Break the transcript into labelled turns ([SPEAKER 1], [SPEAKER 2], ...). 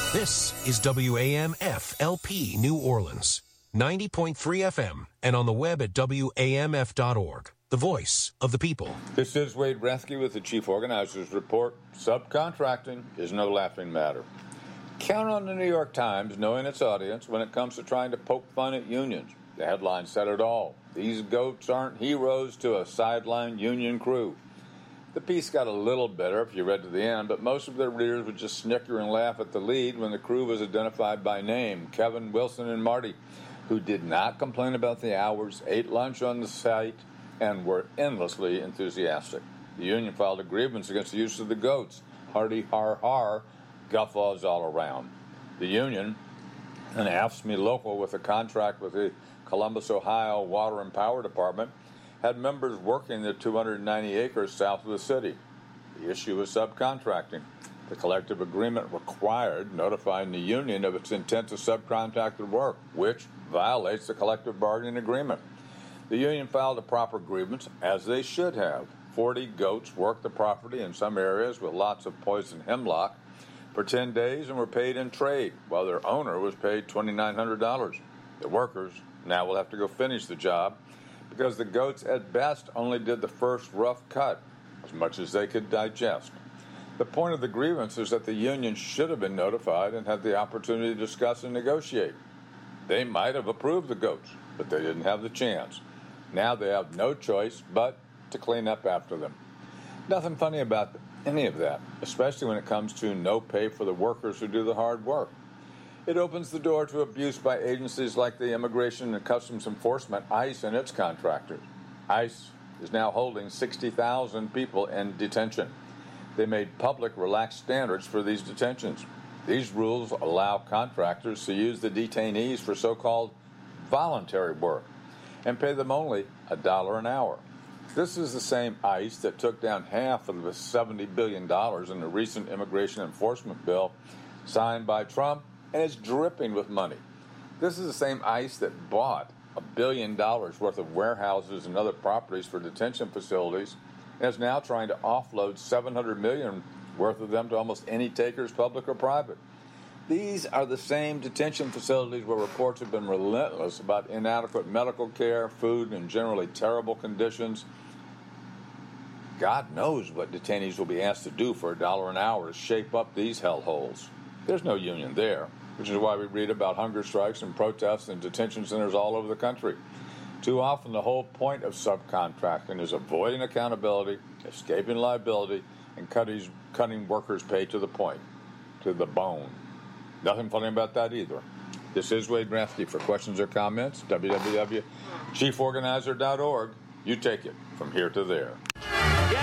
[SPEAKER 1] This is WAMF-LP New Orleans, 90.3 FM, and on the web at WAMF.org, the voice of the people.
[SPEAKER 2] This is Wade Rathke with the Chief Organizer's Report. Subcontracting is no laughing matter. Count on the New York Times knowing its audience when it comes to trying to poke fun at unions. The headline said it all. These goats aren't heroes to a sideline union crew. The piece got a little better if you read to the end, but most of their readers would just snicker and laugh at the lead when the crew was identified by name, Kevin, Wilson, and Marty, who did not complain about the hours, ate lunch on the site, and were endlessly enthusiastic. The union filed a grievance against the use of the goats. Hearty har, guffaws all around. The union, an AFSCME local with a contract with the Columbus, Ohio Water and Power Department, had members working the 290 acres south of the city. The issue was subcontracting. The collective agreement required notifying the union of its intent to subcontract the work, which violates the collective bargaining agreement. The union filed a proper grievance, as they should have. 40 goats worked the property in some areas with lots of poison hemlock for 10 days and were paid in trade, while their owner was paid $2,900. The workers now will have to go finish the job because the goats at best only did the first rough cut, as much as they could digest. The point of the grievance is that the union should have been notified and had the opportunity to discuss and negotiate. They might have approved the goats, but they didn't have the chance. Now they have no choice but to clean up after them. Nothing funny about any of that, especially when it comes to no pay for the workers who do the hard work. It opens the door to abuse by agencies like the Immigration and Customs Enforcement, ICE, and its contractors. ICE is now holding 60,000 people in detention. They made public relaxed standards for these detentions. These rules allow contractors to use the detainees for so-called voluntary work and pay them only $1 an hour. This is the same ICE that took down half of the $70 billion in the recent immigration enforcement bill signed by Trump, and is dripping with money. This is the same ICE that bought $1 billion worth of warehouses and other properties for detention facilities and is now trying to offload $700 million worth of them to almost any takers, public or private. These are the same detention facilities where reports have been relentless about inadequate medical care, food, and generally terrible conditions. God knows what detainees will be asked to do for $1 an hour to shape up these hellholes. There's no union there, which is why we read about hunger strikes and protests in detention centers all over the country. Too often, the whole point of subcontracting is avoiding accountability, escaping liability, and cutting workers' pay to the point, to the bone. Nothing funny about that either. This is Wade Rathke. For questions or comments, www.chieforganizer.org. You take it from here to there.